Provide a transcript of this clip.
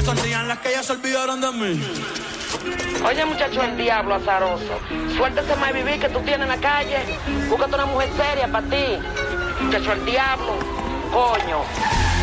Son días en las que ellas se olvidaron de mí. Oye, muchacho, el diablo azaroso. Suéltese más vivir que tú tienes en la calle. Búscate una mujer seria para ti. Muchacho, el diablo. Coño.